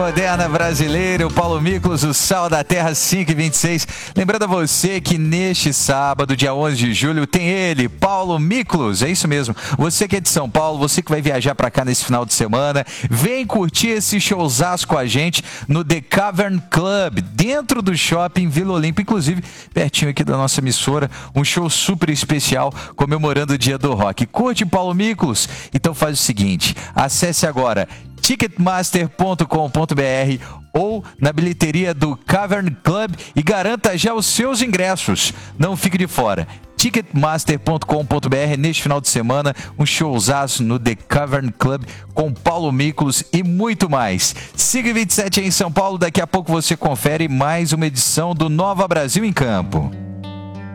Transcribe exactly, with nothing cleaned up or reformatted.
Moderna brasileira, o Paulo Miklos, o Sal da Terra cinco e vinte e seis. Lembrando a você que neste sábado, dia onze de julho, tem ele, Paulo Miklos. É isso mesmo. Você que é de São Paulo, você que vai viajar pra cá nesse final de semana, vem curtir esse showzaço com a gente no The Cavern Club, dentro do shopping Vila Olímpia, inclusive pertinho aqui da nossa emissora, um show super especial comemorando o Dia do Rock. Curte Paulo Miklos? Então faz o seguinte, acesse agora ticketmaster ponto com ponto br ou na bilheteria do Cavern Club e garanta já os seus ingressos. Não fique de fora. ticketmaster ponto com ponto br neste final de semana, um showzaço no The Cavern Club com Paulo Miklos e muito mais. cinco e vinte e sete em São Paulo, daqui a pouco você confere mais uma edição do Nova Brasil em Campo.